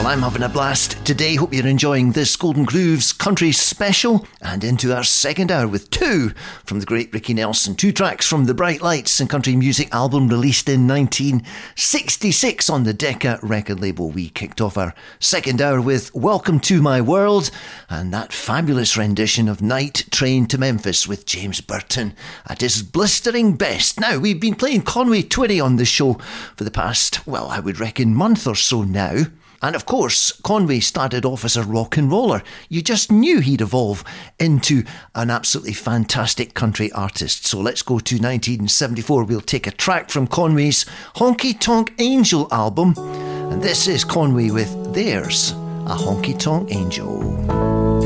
I'm having a blast today. Hope you're enjoying this Golden Grooves Country Special, and into our second hour with two from the great Ricky Nelson. Two tracks from the Bright Lights and Country Music album released in 1966 on the Decca record label. We kicked off our second hour with Welcome to My World and that fabulous rendition of Night Train to Memphis with James Burton at his blistering best. Now, we've been playing Conway Twitty on the show for the past, well, I would reckon month or so now. And of course, Conway started off as a rock and roller. You just knew he'd evolve into an absolutely fantastic country artist. So let's go to 1974. We'll take a track from Conway's Honky Tonk Angel album. And this is Conway with There's a Honky Tonk Angel.